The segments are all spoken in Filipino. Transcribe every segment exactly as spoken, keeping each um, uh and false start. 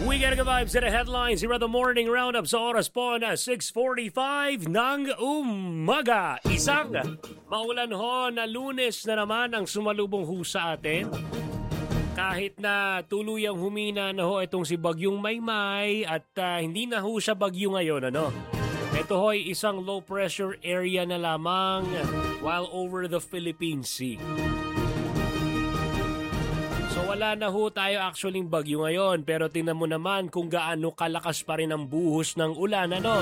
Weekend ka vibes at the headlines here at the morning roundup sa oras po na six forty-five ng umaga. Isang maulan ho na Lunes na naman ang sumalubong ho sa atin. Kahit na tuluyang humina na ho itong si Bagyong Maymay at uh, hindi na ho siya bagyo ngayon, ano? Ito ho ay isang low pressure area na lamang while over the Philippine Sea. So wala na ho tayo actually bagyo ngayon, pero tingnan mo naman kung gaano kalakas pa rin ang buhos ng ulan, ano?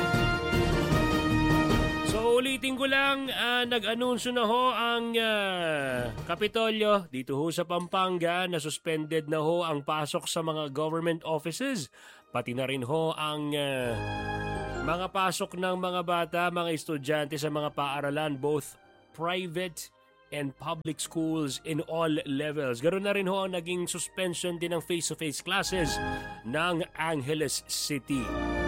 So ulitin ko lang, uh, nag-anunsyo na ho ang uh, Kapitolyo dito ho sa Pampanga na suspended na ho ang pasok sa mga government offices. Pati na rin ho ang uh, mga pasok ng mga bata, mga estudyante sa mga paaralan, both private and public schools in all levels. Ganoon na rin ho ang naging suspension din ng face-to-face classes ng Angeles City.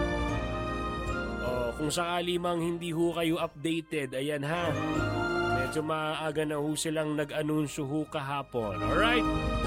O, kung sakali mang hindi ho kayo updated, ayan ha, medyo maaga na ho silang nag-anunsyo ho kahapon. Alright?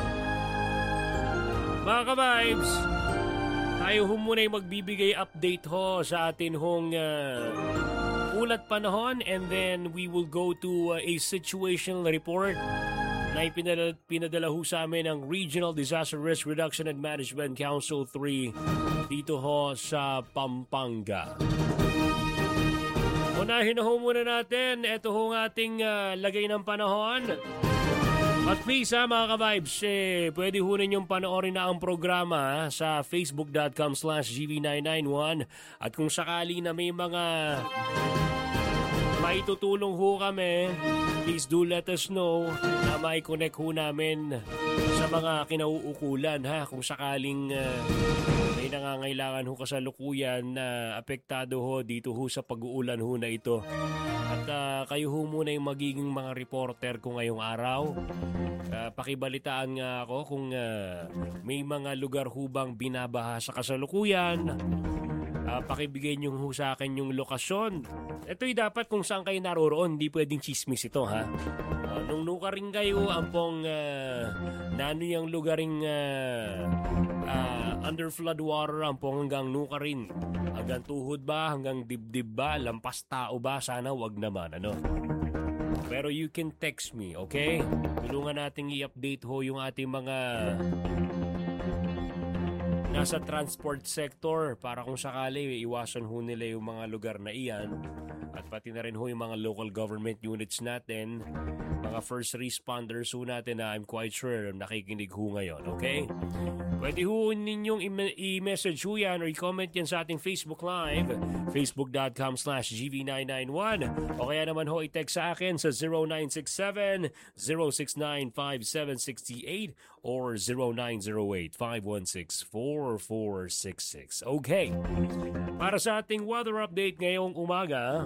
Mga ka-vibes, tayo ho muna yung magbibigay update ho sa atin hong uh, ulat panahon, and then we will go to uh, a situational report na ipinadala, pinadala ho sa amin ng Regional Disaster Risk Reduction and Management Council three dito ho sa Pampanga. Unahin na ho muna natin, ito ho ng ating uh, lagay ng panahon. At please ha mga ka-vibes, eh, pwede ho ninyong panoorin na ang programa sa facebook.com slash gv991 at kung sakali na may mga maitutulong ho kami, please do let us know na mai-connect ho namin sa mga kinauukulan ha kung sakaling uh, may nangangailangan ho kasalukuyan na apektado ho dito ho sa pag-uulan ho na ito. At uh, kayo ho muna yung magiging mga reporter ko ngayong araw. Uh, pakibalitaan nga ako kung uh, may mga lugar hubang binabaha sa kasalukuyan. Uh, pakibigay nyo ho sa akin yung lokasyon. Ito'y dapat kung saan kayo naroroon, hindi pwedeng chismis ito ha. Uh, nung nuka rin kayo, ampong uh, nano yung lugaring uh, uh, under flood water, ampong hanggang nuka rin. Hanggang tuhod ba, hanggang dibdib ba, lampas tao ba, sana wag naman, ano. Pero you can text me, okay? Tulungan nating i-update ho yung ating mga nasa transport sector para kung sakali iwasan ho nila yung mga lugar na iyan at pati na rin ho yung mga local government units natin, mga first responders ho natin na I'm quite sure nakikinig ho ngayon, okay? Pwede ho ninyong i-message ho yan or i-comment yan sa ating Facebook Live, facebook.com slash gv991 o kaya naman ho i-text sa akin sa zero nine six seven, zero six nine, five seven six eight or zero nine zero eight, five one six, four four six six. Okay. Para sa ating weather update ngayong umaga,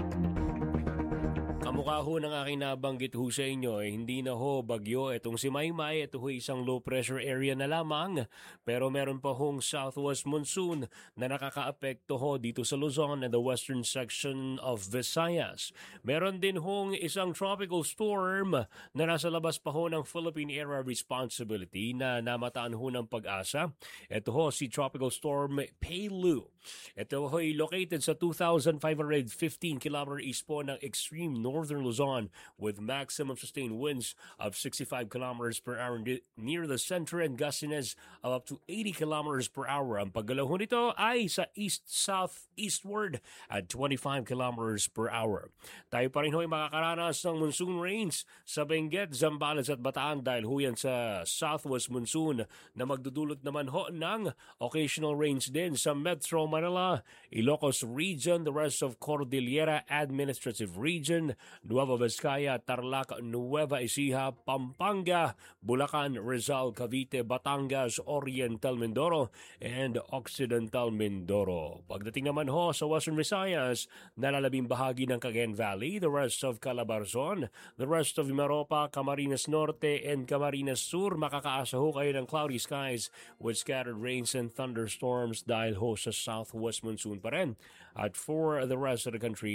kamukha ho ng aking nabanggit ho sa inyo, eh, hindi na ho bagyo itong si Maymay. Ito ho isang low pressure area na lamang. Pero meron pa hong southwest monsoon na nakakaapekto ho dito sa Luzon and the western section of Visayas. Meron din hong isang tropical storm na nasa labas pa ho ng Philippine Area Responsibility na namataan ho ng pag-asa. Ito ho si Tropical Storm Peilu. Ito ho ay located sa two thousand five hundred fifteen kilometer east po ng extreme northern Luzon with maximum sustained winds of sixty-five kilometers per hour near the center and gustiness of up to eighty kilometers per hour. Ang paggalaw nito ay sa east-south-eastward at twenty-five kilometers per hour. Tayo pa rin ho ay makakaranas ng monsoon rains sa Benguet, Zambales at Bataan dahil ho yan sa southwest monsoon na magdudulot naman ho ng occasional rains din sa Metro Manila, Ilocos Region, the rest of Cordillera Administrative Region, Nueva Vizcaya, Tarlac, Nueva Ecija, Pampanga, Bulacan, Rizal, Cavite, Batangas, Oriental Mindoro, and Occidental Mindoro. Pagdating naman ho sa Western Visayas, nalalabing bahagi ng Cagayan Valley, the rest of Calabarzon, the rest of Mimaropa, Camarines Norte, and Camarines Sur, makakaasa ho kayo ng cloudy skies with scattered rains and thunderstorms dahil ho sa southwest monsoon pa rin. At for the rest of the country,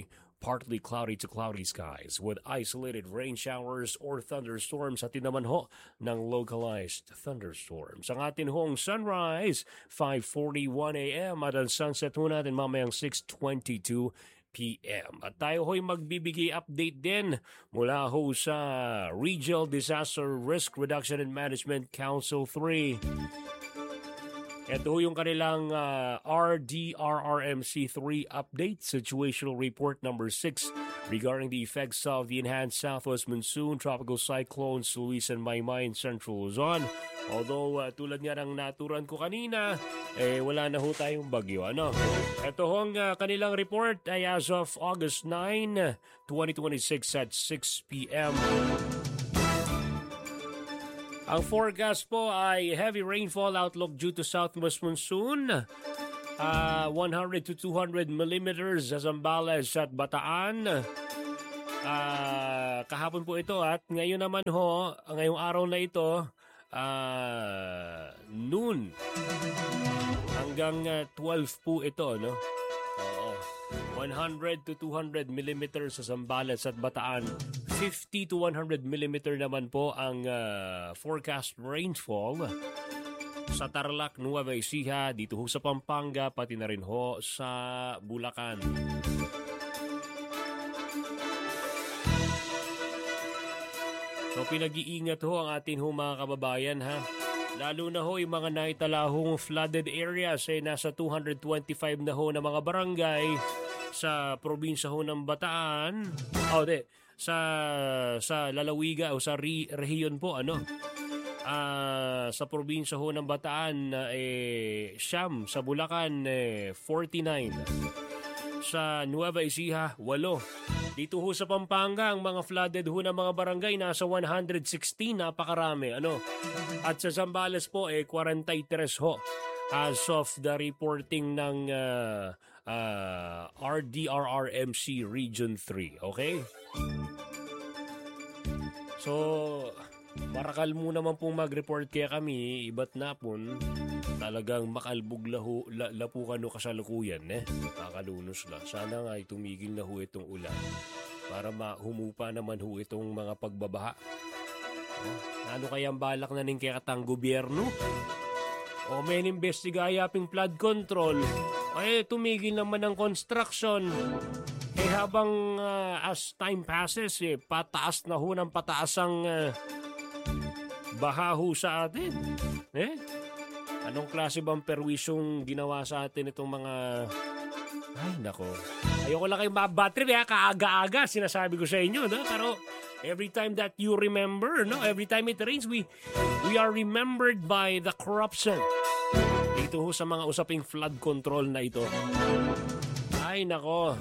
partly cloudy to cloudy skies with isolated rain showers or thunderstorms at naman ho ng localized thunderstorms. Ang atin hong sunrise, five forty-one a.m. at ang sunset ho natin mamayang six twenty-two p m. At tayo ho'y magbibigay update din mula ho sa Regional Disaster Risk Reduction and Management Council three. Ito yung kanilang uh, R D R R M C three update, situational report number six regarding the effects of the enhanced southwest monsoon, tropical cyclones Luis and Maymay in central Luzon. Although uh, tulad nga ng naturan ko kanina, eh wala na ho tayong bagyo. Ano? Ito hong uh, kanilang report ay as of August ninth, twenty twenty-six at six p m Ang forecast po ay heavy rainfall outlook due to southwest monsoon. Uh, one hundred to two hundred millimeters sa Zambales at Bataan. Uh, kahapon po ito at ngayon naman ho, ngayong araw na ito, uh, noon hanggang uh, twelve po ito, no? Oo. one hundred to two hundred millimeters sa Zambales at Bataan. fifty to one hundred millimeter naman po ang uh, forecast rainfall sa Tarlac, Nueva Ecija, dito ho sa Pampanga, pati na rin ho sa Bulacan. So pinag-iingat ho ang atin ho mga kababayan, ha. Lalo na ho yung mga naitalahong flooded areas ay eh, nasa two hundred twenty-five na ho na mga barangay sa probinsya ho ng Bataan. Oh, de, sa sa lalawiga o sa re, rehiyon po ano. Uh, sa probinsya ho ng Bataan eh siyam, sa Bulacan eh forty-nine. Sa Nueva Ecija, walo. Dito ho sa Pampanga, ang mga flooded ho ng mga barangay nasa one hundred sixteen, napakarami. Ano? At sa Zambales po, eh, forty-three ho as of the reporting ng uh, uh, R D R R M C Region three. Okay? So, marakal mo naman pong mag-report kaya kami, iba't na po, talagang makalbog lahu, la, lapukan o kasalukuyan, eh. Kakalunos lang. Sana nga tumigil na ho itong ulan para mahumupa naman ho itong mga pagbabaha. Oh, ano kayang balak na ning kayatang gobyerno? O may investigayaping flood control. Ay, tumigil naman ang construction. Eh habang uh, as time passes, eh, pataas na ho ng pataas ang uh, baha ho sa atin. Eh? Anong klase bang perwisyong ginawa sa atin itong mga... Ay, nako. Ayoko lang kayong mabatrip, eh, kaaga-aga, sinasabi ko sa inyo, no? Pero every time that you remember, no? Every time it rains, we, we are remembered by the corruption. Dito ho sa mga usaping flood control na ito. Ay, nako.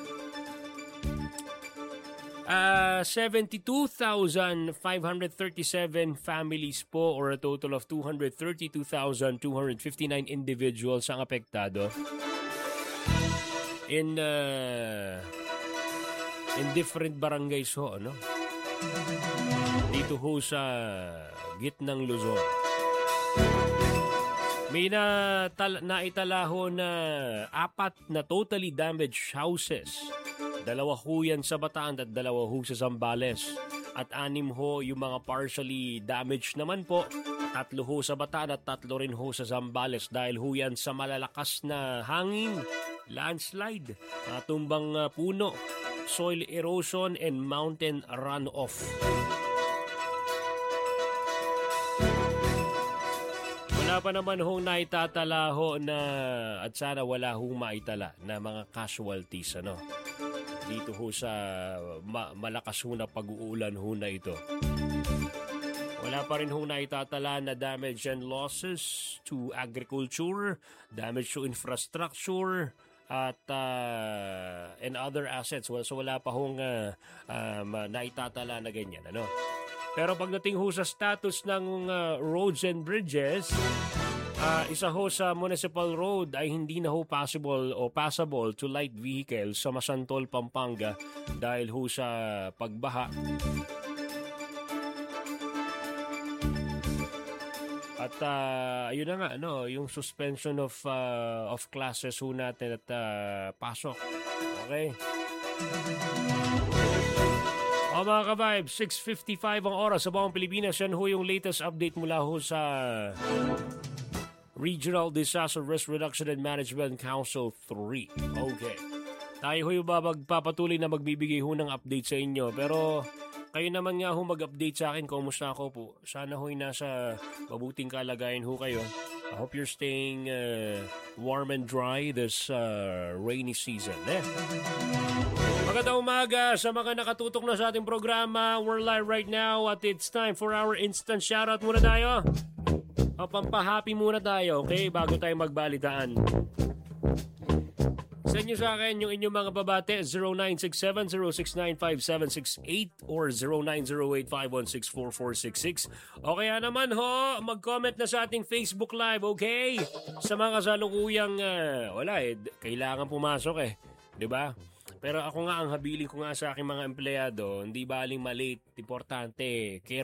Uh, seventy-two thousand five hundred thirty-seven families po or a total of two hundred thirty-two thousand two hundred fifty-nine individuals ang apektado in uh, in different barangays ho, no? Dito ho sa gitnang Luzon. May na naitala ho na apat na totally damaged houses. Dalawa ho yan sa Bataan at dalawa ho sa Zambales. At anim ho yung mga partially damaged naman po. Tatlo ho sa Bataan at tatlo rin ho sa Zambales dahil ho yan sa malalakas na hangin, landslide, tumbang uh, puno, soil erosion and mountain runoff. Wala pa naman hong naitatala ho na at sana wala hong maitala na mga casualties, ano? Dito ho sa ma- malakas ho na pag-uulan ho na ito. Wala pa rin ho na itatala na damage and losses to agriculture, damage to infrastructure, at uh, and other assets. Well, so wala pa hong uh, um, naitatala na ganyan. Ano? Pero pagdating ho sa status ng uh, roads and bridges, Uh, isa ho sa municipal road ay hindi na ho possible o passable to light vehicles sa Masantol, Pampanga dahil ho sa pagbaha. At uh, yun na nga, no, yung suspension of uh, of classes ho natin at uh, pasok. Okay? O mga ka-vibe, six fifty-five ang oras sa buong Pilipinas. Yan ho yung latest update mula ho sa Regional Disaster Risk Reduction and Management Council three. Okay. Tayo ho yung magpapatuloy na magbibigay ho ng update sa inyo. Pero kayo naman nga ho mag-update sa akin. Kumusta ako po? Sana ho'y nasa mabuting kalagayan ho kayo. I hope you're staying uh, warm and dry this uh, rainy season. Eh? Magandang umaga sa mga nakatutok na sa ating programa. We're live right now at it's time for our instant shoutout muna tayo. O, pampahappy muna tayo, okay? Bago tayo magbalitaan. Send nyo sa akin yung inyong mga babate zero nine six seven zero six nine five seven six eight or zero nine zero eight five one six four four six six. O kaya naman ho, mag-comment na sa ating Facebook Live, okay? Sa mga kasalukuyang, uh, wala eh, kailangan pumasok eh. Diba? Pero ako nga, ang habiling ko nga sa aking mga empleyado, hindi baling malate, importante, care